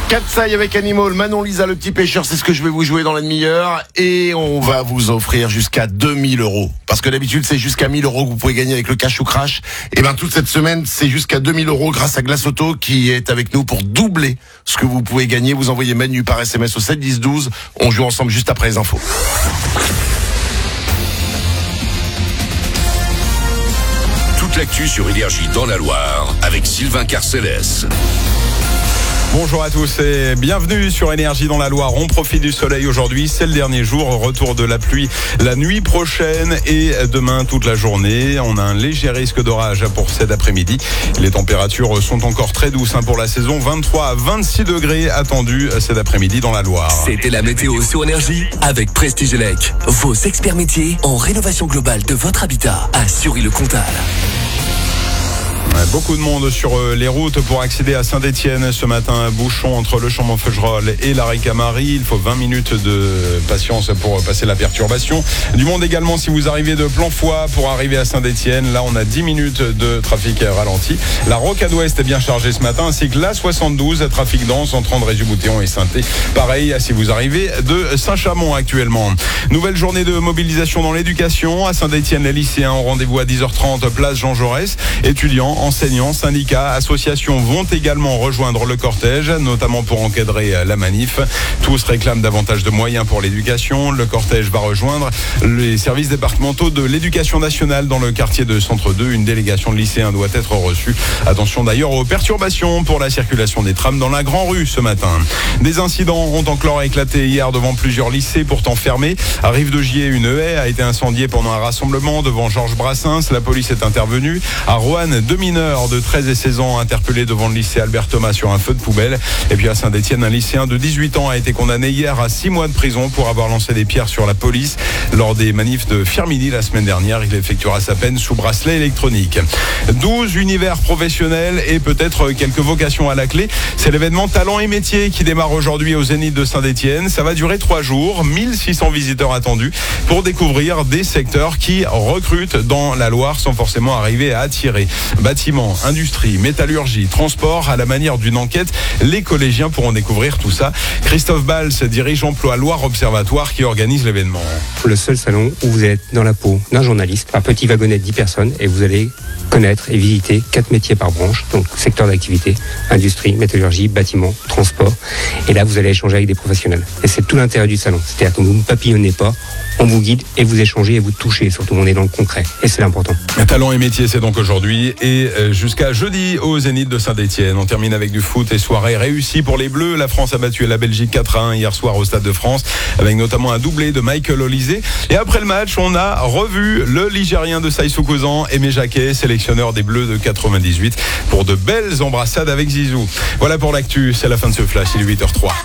Catsaille avec Animal, Manon Lisa le petit pêcheur, c'est ce que je vais vous jouer dans la demi-heure. Et on va vous offrir jusqu'à 2000 €. Parce que d'habitude, c'est jusqu'à 1000 € que vous pouvez gagner avec le cash ou crash. Et ben, toute cette semaine, c'est jusqu'à 2000 € grâce à Glace Auto qui est avec nous pour doubler ce que vous pouvez gagner. Vous envoyez Manu par SMS au 7 10 12. On joue ensemble juste après les infos. Toute l'actu sur Énergie dans la Loire avec Sylvain Carcélès. Bonjour à tous et bienvenue sur Énergie dans la Loire. On profite du soleil aujourd'hui, c'est le dernier jour, retour de la pluie la nuit prochaine et demain toute la journée. On a un léger risque d'orage pour cet après-midi. Les températures sont encore très douces pour la saison, 23 à 26 degrés attendus cet après-midi dans la Loire. C'était la météo sur Énergie avec Prestige Elec. Vos experts métiers en rénovation globale de votre habitat à Sury-le-Comtal. Beaucoup de monde sur les routes pour accéder à Saint-Étienne ce matin. Bouchon entre le Chambon-Feugerolles et la Ricamarie. Il faut 20 minutes de patience pour passer la perturbation. Du monde également si vous arrivez de Planfoy pour arriver à Saint-Étienne. Là, on a 10 minutes de trafic ralenti. La Rocade Ouest est bien chargée ce matin, ainsi que la 72, trafic dense entre André-Juboutéon et Saint-É. Pareil si vous arrivez de Saint-Chamond actuellement. Nouvelle journée de mobilisation dans l'éducation. À Saint-Étienne, les lycéens ont rendez-vous à 10h30, place Jean Jaurès. Étudiants, enseignants, syndicats, associations vont également rejoindre le cortège, notamment pour encadrer la manif. Tous réclament davantage de moyens pour l'éducation. Le cortège va rejoindre les services départementaux de l'éducation nationale dans le quartier de Centre 2. Une délégation de lycéens doit être reçue. Attention d'ailleurs aux perturbations pour la circulation des trams dans la Grand Rue ce matin. Des incidents ont encore éclaté hier devant plusieurs lycées pourtant fermés. À Rive-de-Gier, une haie a été incendiée pendant un rassemblement devant Georges Brassens. La police est intervenue. À Roanne, 2 mineurs de 13 et 16 ans interpellés devant le lycée Albert Thomas sur un feu de poubelle. Et puis à Saint-Étienne, un lycéen de 18 ans a été condamné hier à 6 mois de prison pour avoir lancé des pierres sur la police lors des manifs de Firminy la semaine dernière. Il effectuera sa peine sous bracelet électronique. 12 univers professionnels et peut-être quelques vocations à la clé. C'est l'événement Talents et Métiers qui démarre aujourd'hui au Zénith de Saint-Étienne. Ça va durer 3 jours, 1600 visiteurs attendus pour découvrir des secteurs qui recrutent dans la Loire sans forcément arriver à attirer. Bâtiment, industrie, métallurgie, transport, à la manière d'une enquête, les collégiens pourront découvrir tout ça. Christophe Bals dirige Emploi Loire Observatoire qui organise l'événement. Le seul salon où vous êtes dans la peau d'un journaliste, un petit wagonnet de 10 personnes et vous allez connaître et visiter 4 métiers par branche, donc secteur d'activité, industrie, métallurgie, bâtiment, transport. Et là, vous allez échanger avec des professionnels. Et c'est tout l'intérêt du salon. C'est-à-dire que vous ne papillonnez pas, on vous guide et vous échangez et vous touchez. Surtout, on est dans le concret. Et c'est l'important. Talents et métiers, c'est donc aujourd'hui et jusqu'à jeudi au Zénith de Saint-Étienne. On termine avec du foot et soirée réussie pour les Bleus. La France a battu la Belgique 4-1 hier soir au Stade de France, avec notamment un doublé de Michael Olysée. Et après le match, on a revu le Ligérien de Saïssou Kozan, Aimé Jacquet, sélectionneur des Bleus de 98, pour de belles embrassades avec Zizou. Voilà pour l'actu, c'est la fin de ce flash, il est 8h03.